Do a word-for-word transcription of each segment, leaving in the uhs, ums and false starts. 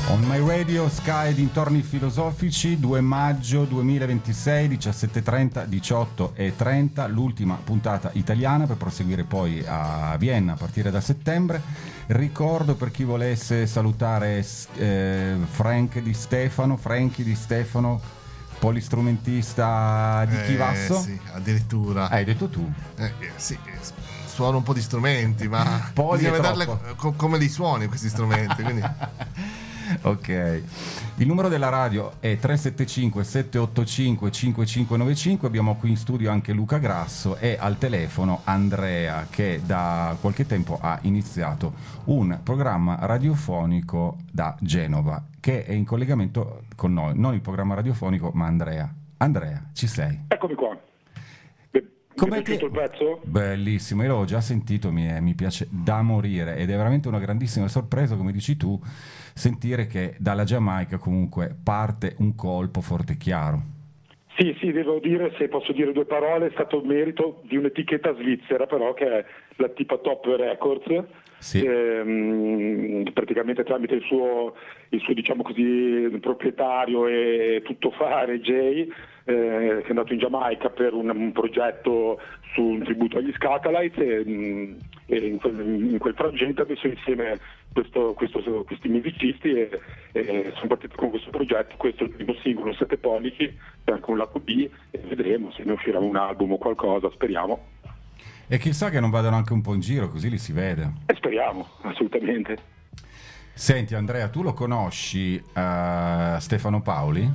On My Radio, Sky dintorni filosofici, due maggio duemilaventisei, diciassette e trenta, diciotto e trenta, l'ultima puntata italiana per proseguire poi a Vienna a partire da settembre. Ricordo per chi volesse salutare eh, Frank Di Stefano, Frankie Di Stefano, polistrumentista di eh, Chivasso. Sì, addirittura. Hai detto tu? Eh, sì, suono un po' di strumenti, ma Poli bisogna vederle co- come li suoni questi strumenti, quindi... Ok, il numero della radio è tre sette cinque sette otto cinque cinque cinque nove cinque. Abbiamo qui in studio anche Luca Grasso e al telefono Andrea, che da qualche tempo ha iniziato un programma radiofonico da Genova, che è in collegamento con noi, non il programma radiofonico ma Andrea. Andrea, ci sei? Eccomi qua. Come ti... il pezzo? Bellissimo, io l'ho già sentito, mi, è, mi piace da morire ed è veramente una grandissima sorpresa, come dici tu, sentire che dalla Giamaica comunque parte un colpo forte e chiaro. Sì, sì, devo dire, se posso dire due parole, è stato merito di un'etichetta svizzera però, che è la Tipa Top Records. Sì. Ehm, praticamente tramite il suo, il suo diciamo così proprietario e tuttofare Jay, eh, che è andato in Giamaica per un, un progetto su un tributo agli Scatalites e, e in, quel, in quel frangente ha messo insieme questo, questo, questi musicisti e, e sono partiti con questo progetto. Questo è il primo singolo, Sette Pollici, e anche un lato B, e vedremo se ne uscirà un album o qualcosa, speriamo. E chissà che non vadano anche un po' in giro, così li si vede. E speriamo, assolutamente. Senti Andrea, tu lo conosci uh, Stefano Paoli?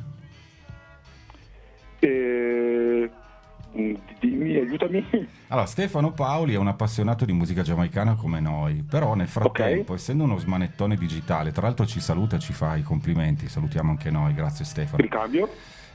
Eh, dimmi, aiutami. Allora, Stefano Paoli è un appassionato di musica giamaicana come noi, però nel frattempo, okay, essendo uno smanettone digitale, tra l'altro ci saluta, ci fa i complimenti, salutiamo anche noi, grazie Stefano. Ricambio.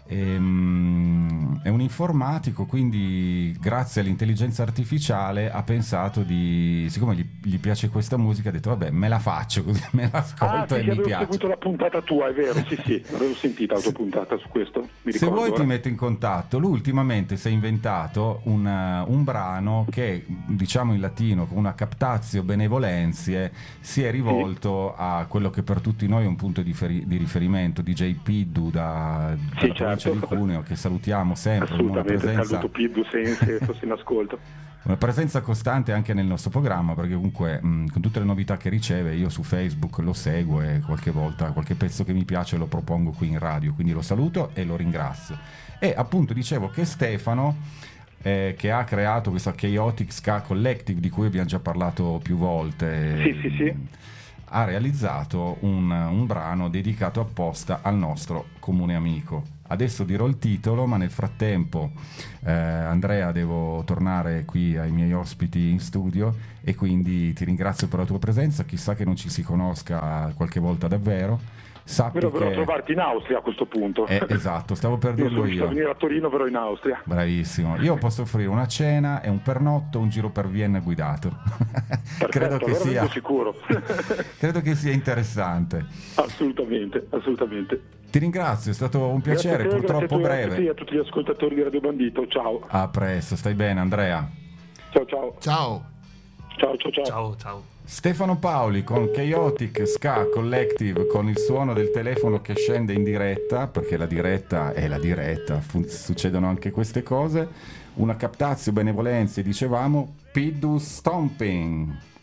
Ehm, è un informatico, quindi grazie all'intelligenza artificiale ha pensato di, siccome gli, gli piace questa musica, ha detto vabbè, me la faccio così, me l'ascolto ah, e sì, mi piace. Avevo seguito la puntata tua, è vero, sì sì, avevo sentito la tua puntata su questo, mi Se ricordo, vuoi ora. ti metto in contatto. Lui ultimamente si è inventato un, uh, un brano che, diciamo in latino, con una captatio benevolenzie, si è rivolto sì. a quello che per tutti noi è un punto di, feri- di riferimento, D J Piddu da, sì, da certo. di Cuneo, che salutiamo sempre. Assolutamente, una presenza, saluto Piddu se, se fosse in ascolto. Una presenza costante anche nel nostro programma, perché comunque mh, con tutte le novità che riceve io su Facebook lo seguo e qualche volta qualche pezzo che mi piace lo propongo qui in radio, quindi lo saluto e lo ringrazio. E appunto dicevo che Stefano, eh, che ha creato questa Chaotic Ska Collective di cui abbiamo già parlato più volte, sì, sì, sì. ha realizzato un, un brano dedicato apposta al nostro comune amico. Adesso dirò il titolo, ma nel frattempo eh, Andrea, devo tornare qui ai miei ospiti in studio e quindi ti ringrazio per la tua presenza. Chissà che non ci si conosca qualche volta davvero. Sappi Però verrò che... a trovarti in Austria a questo punto. Eh, esatto, stavo per io dirlo io. Io venire a Torino, però in Austria. Bravissimo. Io posso offrire una cena e un pernotto, un giro per Vienna guidato. Perfetto, credo che sia sicuro. credo che sia interessante. Assolutamente, assolutamente. Ti ringrazio, è stato un piacere, te, purtroppo grazie breve. Grazie a tutti gli ascoltatori di Radio Bandito, ciao. A presto, stai bene Andrea? Ciao ciao. Ciao. Ciao ciao ciao. Ciao ciao. Stefano Paoli con Chaotic Ska Collective, con il suono del telefono che scende in diretta, perché la diretta è la diretta, fun- succedono anche queste cose. Una captatio benevolenze, dicevamo, Piddu Stomping.